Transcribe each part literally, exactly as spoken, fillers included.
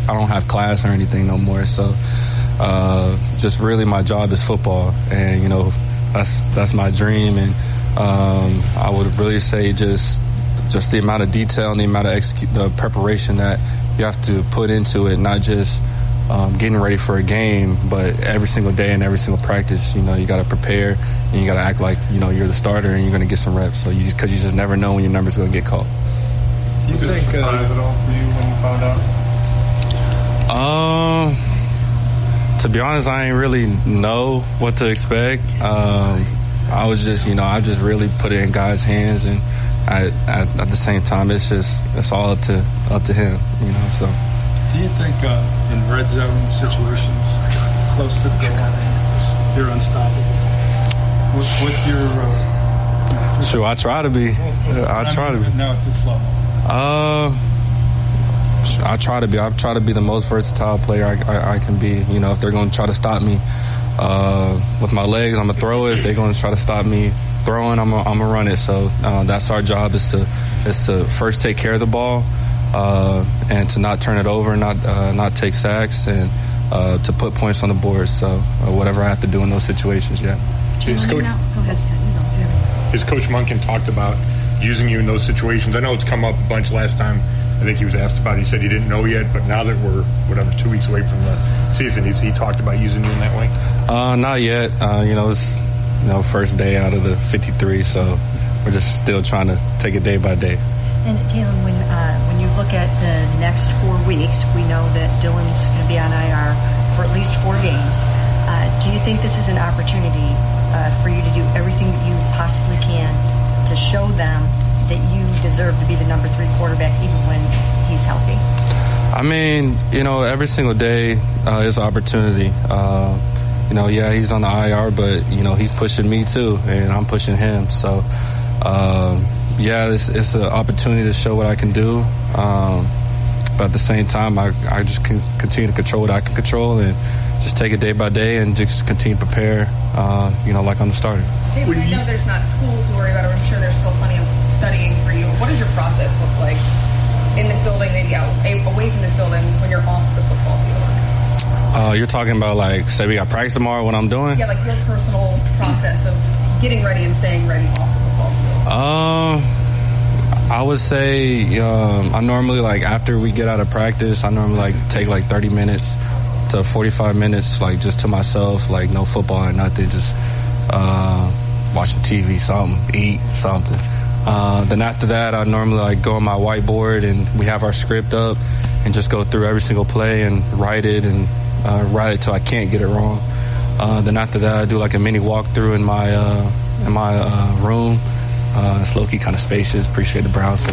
I don't have class or anything no more. So uh, just really my job is football, and you know that's that's my dream. And um, I would really say just just the amount of detail and the amount of execute, the preparation that you have to put into it, not just um, getting ready for a game, but every single day and every single practice. You know, you got to prepare and you got to act like you know you're the starter and you're going to get some reps. So you because you just never know when your number's going to get called. Do you think uh, surprise at all for you when you found out? Um, to be honest, I ain't really know what to expect. Um, I was just, you know, I just really put it in God's hands, and I, at, at the same time, it's just it's all up to up to Him, you know. So, do you think uh, in red zone situations, close to the goal line, you're unstoppable? With, with your, uh, sure, I try to be. I try to be. Now at this level. Uh, I try to be. I try to be the most versatile player I, I, I can be. You know, if they're going to try to stop me uh, with my legs, I'm going to throw it. If they're going to try to stop me throwing, I'm going to run it. So uh, that's our job is to is to first take care of the ball uh, and to not turn it over, not uh, not take sacks, and uh, to put points on the board. So uh, whatever I have to do in those situations, yeah. His coach, his coach Monken talked about using you in those situations. I know it's come up a bunch last time. I think he was asked about it. He said he didn't know yet, but now that we're, whatever, two weeks away from the season, he's, he talked about using you in that way? Uh, not yet. Uh, you know, it's, you know, first day out of the fifty-three, so we're just still trying to take it day by day. And, Jalen, when, uh, when you look at the next four weeks, we know that Dylan's going to be on I R for at least four games. Uh, do you think this is an opportunity uh, for you to do everything that you possibly can to show them that you deserve to be the number three quarterback even when he's healthy? I mean, you know, every single day uh, is an opportunity. Uh, you know, yeah, he's on the I R, but, you know, he's pushing me too, and I'm pushing him. So, uh, yeah, it's, it's an opportunity to show what I can do. Um, but at the same time, I, I just can continue to control what I can control and just take it day by day and just continue to prepare, uh, you know, like I'm the starter. Hey, I know there's not school to worry about, or I'm sure there's still plenty of studying for you. What does your process look like in this building, maybe out, away from this building, when you're off the football field? Uh, you're talking about, like, say we got practice tomorrow, what I'm doing? Yeah, like your personal process of getting ready and staying ready off the football field. Um, I would say um, I normally, like, after we get out of practice, I normally, like, take, like, thirty minutes to forty-five minutes, like, just to myself, like, no football or nothing, just uh, watching T V, something, eat, something. Uh, then after that, I normally, like, go on my whiteboard and we have our script up and just go through every single play and write it and uh, write it till I can't get it wrong. Uh, then after that, I do, like, a mini walkthrough in my uh, in my uh, room. Uh, it's low-key kind of spacious. Appreciate the browser.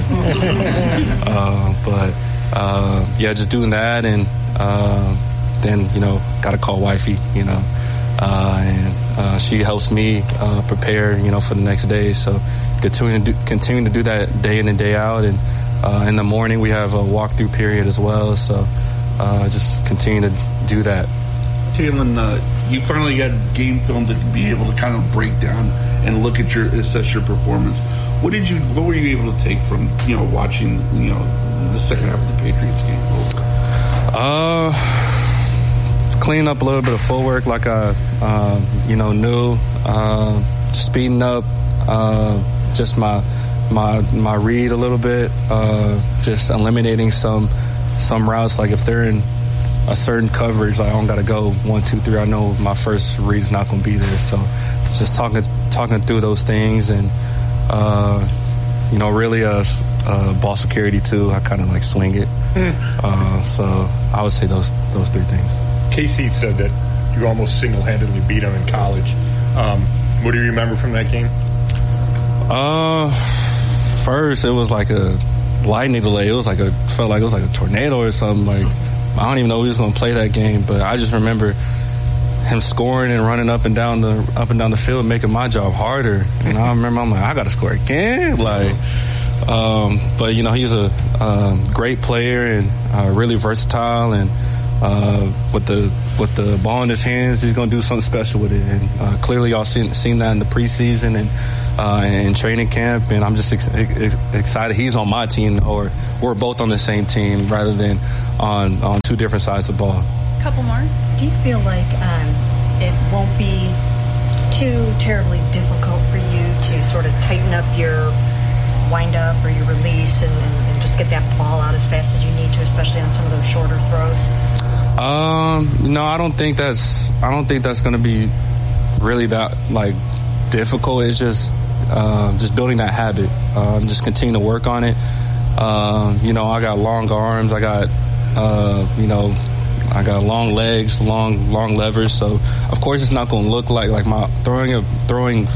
uh, but, uh, yeah, just doing that and uh, then, you know, got to call wifey, you know. Uh, and uh, she helps me uh, prepare, you know, for the next day. So continuing to do, continuing to do that day in and day out. And uh, in the morning we have a walkthrough period as well. So uh, just continue to do that. Jalen, uh, you finally got game film to be able to kind of break down and look at your assess your performance. What did you? What were you able to take from you know watching you know the second half of the Patriots game? Uh. Clean up a little bit of footwork like I, uh, you know, knew. Uh, speeding up uh, just my my my read a little bit. Uh, just eliminating some some routes. Like if they're in a certain coverage, like I don't got to go one, two, three. I know my first read's not going to be there. So just talking talking through those things and, uh, you know, really uh, uh, ball security too. I kind of like swing it. Uh, so I would say those those three things. Casey said that you almost single-handedly beat him in college. Um, what do you remember from that game? Uh, first it was like a lightning delay. It was like a felt like it was like a tornado or something. Like I don't even know who was going to play that game, but I just remember him scoring and running up and down the up and down the field, making my job harder. And I remember I'm like, I got to score again, like. Um, but you know he's a uh, great player and uh, really versatile and. uh, with the with the ball in his hands, he's going to do something special with it. And uh, clearly, y'all seen seen that in the preseason and uh, in training camp. And I'm just ex- ex- excited he's on my team, or we're both on the same team rather than on on two different sides of the ball. Couple more. Do you feel like um, it won't be too terribly difficult for you to sort of tighten up your wind up or your release and, and, and just get that ball out as fast as you need to, especially on some of those shorter throws? Um, no, I don't think that's. I don't think that's going to be really that like difficult. It's just uh, just building that habit. Um, just continue to work on it. Um, you know, I got long arms. I got uh, you know. I got long legs, long long levers, so of course it's not going to look like like my throwing a throwing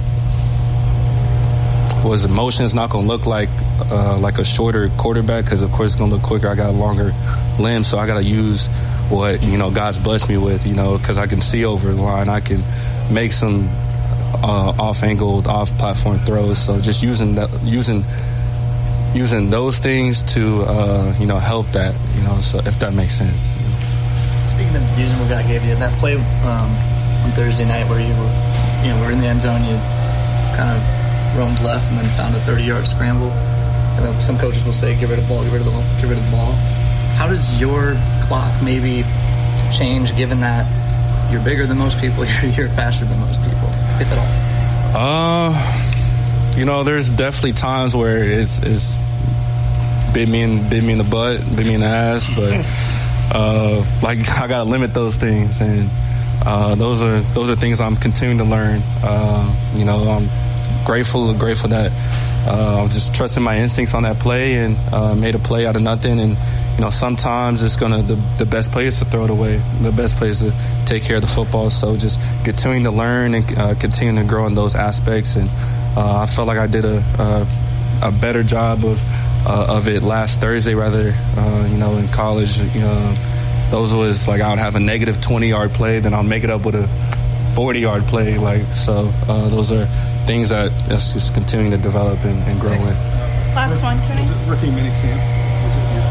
was a motion. It's not going to look like uh, like a shorter quarterback because of course it's going to look quicker. I got longer limbs, so I got to use what you know God's blessed me with, you know, because I can see over the line. I can make some uh, off-angled, off-platform throws. So just using that, using using those things to uh, you know help that, you know, so if that makes sense. Speaking of using what God gave you, that play um, on Thursday night where you were, you know, were in the end zone, you kind of roamed left and then found a thirty-yard scramble. I know some coaches will say, "Get rid of the ball, get rid of the ball, get rid of the ball." How does your clock maybe change, given that you're bigger than most people, you're, you're faster than most people, if at all? Uh, you know, there's definitely times where it's it's bit me in bit me in the butt, bit me in the ass, but. Uh, like I gotta limit those things, and uh, those are those are things I'm continuing to learn. Uh, you know, I'm grateful grateful that uh, I was just trusting my instincts on that play and uh, made a play out of nothing. And you know, sometimes it's gonna the, the best play is to throw it away. The best play is to take care of the football. So just continuing to learn and uh, continuing to grow in those aspects. And uh, I felt like I did a a, a better job of. Uh, of it last Thursday, rather, uh, you know, in college, you know, those was like I would have a negative twenty-yard play, then I'll make it up with a forty-yard play. Like, so uh, those are things that that's just continuing to develop and, and grow in. Last one, Tony. Was it rookie minicamp? Was it your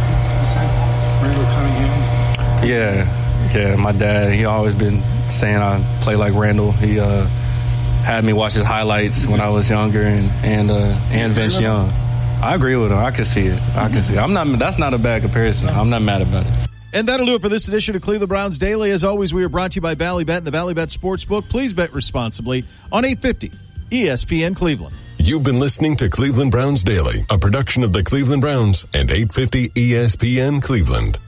dad who said Randall Cunningham? Yeah, yeah, my dad, he always been saying I play like Randall. He uh, had me watch his highlights when I was younger, and and uh, and Vince Young. I agree with him. I can see it. I can see it. I'm not. That's not a bad comparison. I'm not mad about it. And that'll do it for this edition of Cleveland Browns Daily. As always, we are brought to you by Ballybet and the Ballybet Sportsbook. Please bet responsibly on eight fifty E S P N Cleveland. You've been listening to Cleveland Browns Daily, a production of the Cleveland Browns and eight fifty E S P N Cleveland.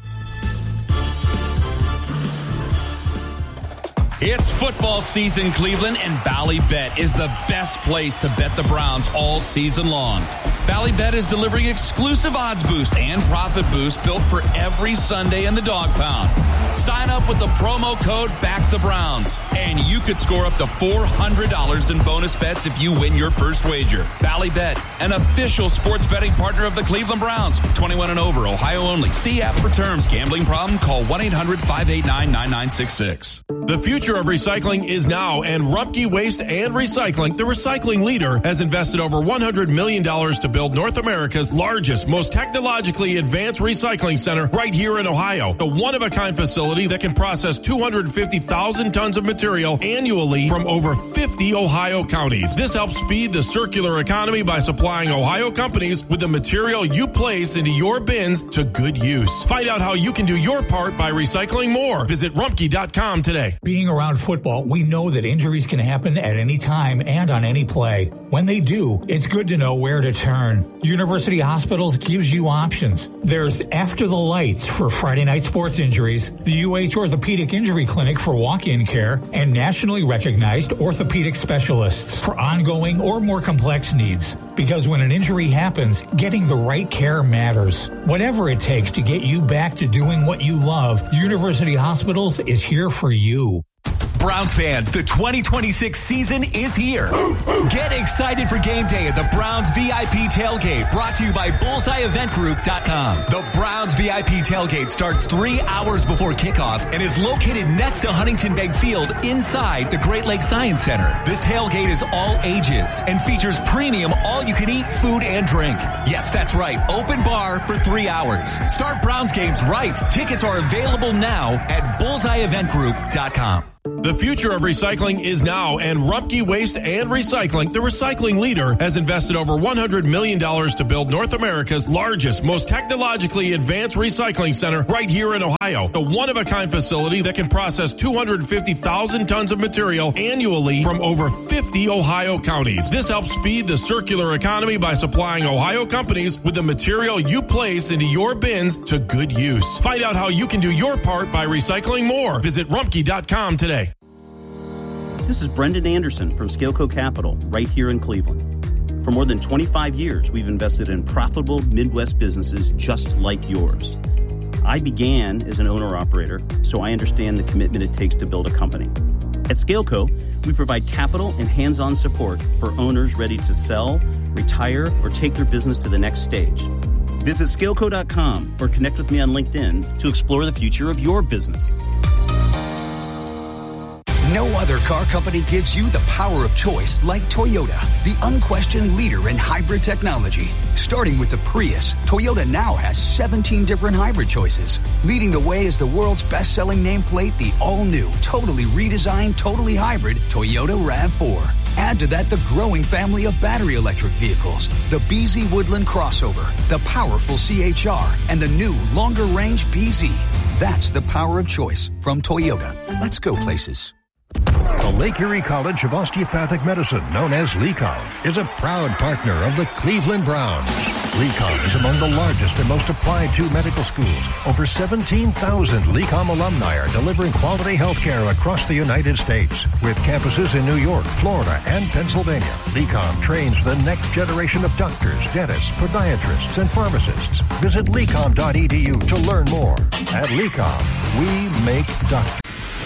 It's football season, Cleveland, and Ballybet is the best place to bet the Browns all season long. Ballybet is delivering exclusive odds boost and profit boost built for every Sunday in the dog pound. Sign up with the promo code BACKTHEBROWNS, and you could score up to four hundred dollars in bonus bets if you win your first wager. Ballybet, an official sports betting partner of the Cleveland Browns. twenty-one and over, Ohio only. See app for terms. Gambling problem? Call one eight hundred five eight nine nine nine six six. The future of recycling is now, and Rumpke Waste and Recycling, the recycling leader, has invested over one hundred million dollars to build North America's largest, most technologically advanced recycling center right here in Ohio. A one-of-a-kind facility that can process two hundred fifty thousand tons of material annually from over fifty Ohio counties. This helps feed the circular economy by supplying Ohio companies with the material you place into your bins to good use. Find out how you can do your part by recycling more. Visit rumpke dot com today. Being around football, we know that injuries can happen at any time and on any play. When they do, it's good to know where to turn. University Hospitals gives you options. There's After the Lights for Friday night sports injuries, the U H Orthopedic Injury Clinic for walk-in care, and nationally recognized orthopedic specialists for ongoing or more complex needs. Because when an injury happens, getting the right care matters. Whatever it takes to get you back to doing what you love, University Hospitals is here for you. Browns fans, the twenty twenty-six season is here. Get excited for game day at the Browns V I P Tailgate, brought to you by bullseye event group dot com. The Browns V I P Tailgate starts three hours before kickoff and is located next to Huntington Bank Field inside the Great Lakes Science Center. This tailgate is all ages and features premium all-you-can-eat food and drink. Yes, that's right. Open bar for three hours. Start Browns games right. Tickets are available now at bullseye event group dot com. The future of recycling is now, and Rumpke Waste and Recycling, the recycling leader, has invested over one hundred million dollars to build North America's largest, most technologically advanced recycling center right here in Ohio. A one-of-a-kind facility that can process two hundred fifty thousand tons of material annually from over fifty Ohio counties. This helps feed the circular economy by supplying Ohio companies with the material you place into your bins to good use. Find out how you can do your part by recycling more. Visit rumpke dot com today. This is Brendan Anderson from Scaleco Capital, right here in Cleveland. For more than twenty-five years, we've invested in profitable Midwest businesses just like yours. I began as an owner-operator, so I understand the commitment it takes to build a company. At Scaleco, we provide capital and hands-on support for owners ready to sell, retire, or take their business to the next stage. Visit scaleco dot com or connect with me on LinkedIn to explore the future of your business. No other car company gives you the power of choice like Toyota, the unquestioned leader in hybrid technology. Starting with the Prius, Toyota now has seventeen different hybrid choices. Leading the way is the world's best-selling nameplate, the all-new, totally redesigned, totally hybrid Toyota RAV four. Add to that the growing family of battery electric vehicles, the B Z Woodland Crossover, the powerful C H R, and the new longer-range B Z. That's the power of choice from Toyota. Let's go places. The Lake Erie College of Osteopathic Medicine, known as LECOM, is a proud partner of the Cleveland Browns. LECOM is among the largest and most applied to medical schools. Over seventeen thousand LECOM alumni are delivering quality health care across the United States. With campuses in New York, Florida, and Pennsylvania, LECOM trains the next generation of doctors, dentists, podiatrists, and pharmacists. Visit lecom dot e d u to learn more. At LECOM, we make doctors.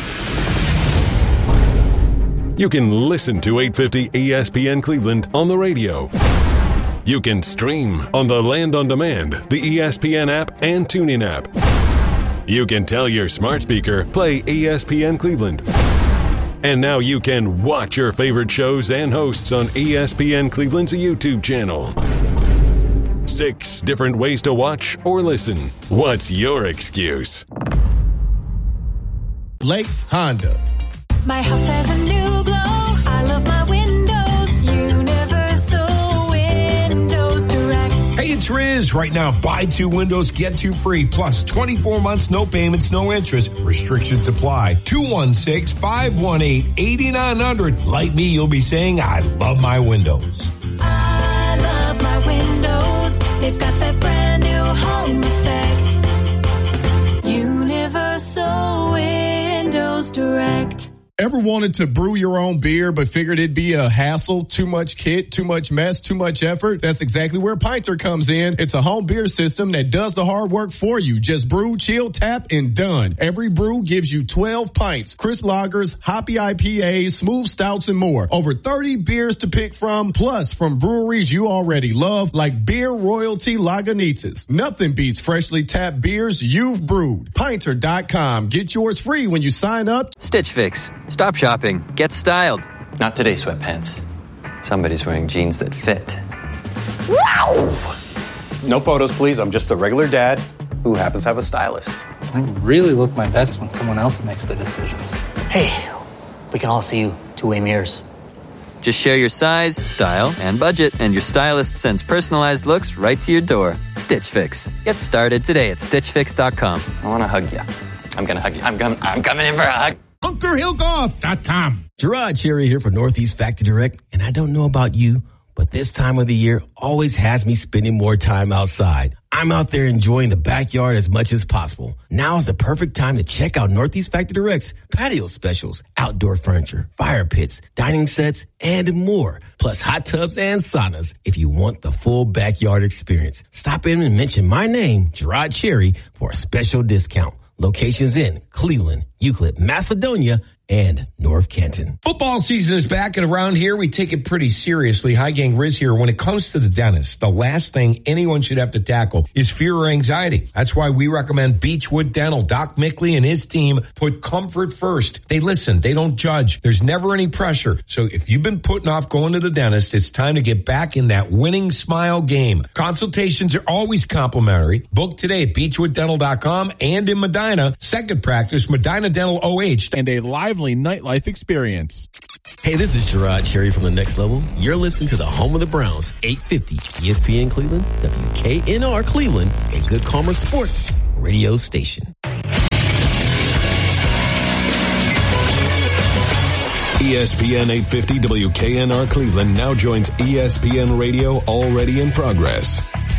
You can listen to eight fifty E S P N Cleveland on the radio. You can stream on the Land on Demand, the E S P N app, and TuneIn app. You can tell your smart speaker, play E S P N Cleveland. And now you can watch your favorite shows and hosts on E S P N Cleveland's YouTube channel. Six different ways to watch or listen. What's your excuse? Blake's Honda. My house has a new glow. I love my windows. Universal Windows Direct. Hey, it's Riz. Right now, buy two windows, get two free. Plus twenty-four months, no payments, no interest. Restrictions apply. two one six, five one eight, eight nine zero zero. Like me, you'll be saying, I love my windows. I love my windows. They've got that brand new home effect. Universal Windows Direct. Ever wanted to brew your own beer but figured it'd be a hassle, too much kit, too much mess, too much effort? That's exactly where Pinter comes in. It's a home beer system that does the hard work for you. Just brew, chill, tap, and done. Every brew gives you twelve pints, crisp lagers, hoppy I P As, smooth stouts, and more. Over thirty beers to pick from, plus from breweries you already love, like Beer Royalty Lagunitas. Nothing beats freshly tapped beers you've brewed. Pinter dot com. Get yours free when you sign up. Stitch Fix. Stop shopping. Get styled. Not today, sweatpants. Somebody's wearing jeans that fit. Wow! No photos, please. I'm just a regular dad who happens to have a stylist. I really look my best when someone else makes the decisions. Hey, we can all see you two-way mirrors. Just share your size, style, and budget, and your stylist sends personalized looks right to your door. Stitch Fix. Get started today at stitch fix dot com. I want to hug you. I'm going to hug you. I'm, com- I'm coming in for a hug. Bunker Hill Golf dot com. Gerard Cherry here for Northeast Factory Direct, and I don't know about you, but this time of the year always has me spending more time outside. I'm out there enjoying the backyard as much as possible. Now is the perfect time to check out Northeast Factory Direct's patio specials, outdoor furniture, fire pits, dining sets, and more. Plus hot tubs and saunas if you want the full backyard experience. Stop in and mention my name, Gerard Cherry, for a special discount. Locations in Cleveland, Euclid, Macedonia, and North Canton. Football season is back, and around here we take it pretty seriously. Hi, gang, Riz here. When it comes to the dentist, the last thing anyone should have to tackle is fear or anxiety. That's why we recommend Beechwood Dental. Doc Mickley and his team put comfort first. They listen. They don't judge. There's never any pressure. So if you've been putting off going to the dentist, it's time to get back in that winning smile game. Consultations are always complimentary. Book today at beechwood dental dot com and in Medina. Second practice, Medina Dental O H. And a lively nightlife experience. Hey, this is Gerard Cherry from The Next Level. You're listening to the home of the Browns, eight fifty E S P N Cleveland, W K N R Cleveland, a Good Karma Sports radio station. E S P N eight fifty W K N R Cleveland now joins E S P N Radio, already in progress.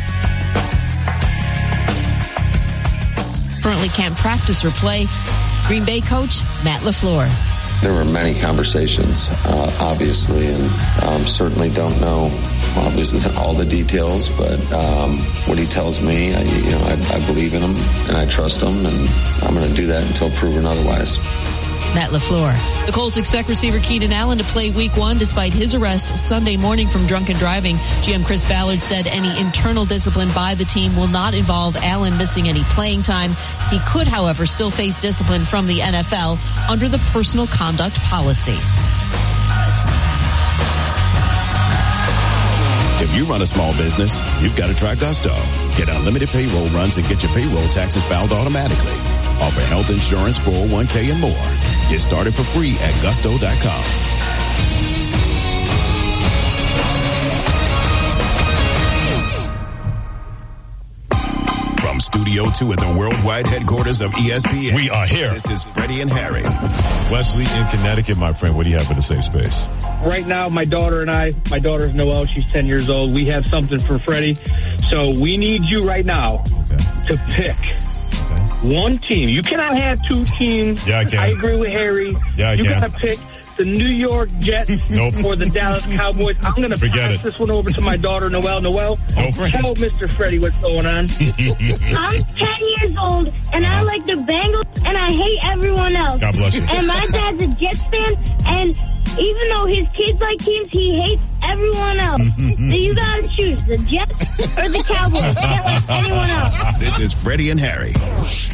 Currently can't practice or play. Green Bay coach Matt LaFleur. There were many conversations, uh, obviously, and um, certainly don't know, obviously, all the details. But um, what he tells me, I, you know, I, I believe in him and I trust him, and I'm going to do that until proven otherwise. Matt LaFleur. The Colts expect receiver Keenan Allen to play week one despite his arrest Sunday morning from drunken driving. G M Chris Ballard said any internal discipline by the team will not involve Allen missing any playing time. He could, however, still face discipline from the N F L under the personal conduct policy. If you run a small business, you've got to try Gusto. Get unlimited payroll runs and get your payroll taxes filed automatically. Offer health insurance, four oh one k, and more. Get started for free at gusto dot com. From Studio two at the worldwide headquarters of E S P N. We are here. This is Freddie and Harry. Wesley in Connecticut, my friend. What do you have for the safe space? Right now, my daughter and I, my daughter's Noelle, she's ten years old. We have something for Freddie. So we need you right now okay. to pick one team. You cannot have two teams. Yeah, I can. I agree with Harry. Yeah, I you can. You got to pick the New York Jets nope. or the Dallas Cowboys. I'm going to pass it. this one over to my daughter, Noelle. Noelle, no tell Mister Freddie what's going on. I'm ten years old, and I like the Bengals, and I hate everyone else. God bless you. And my dad's a Jets fan, and even though his kids like teams, he hates everyone else. So you got to choose the Jets or the Cowboys. Can't like anyone else. This is Freddie and Harry.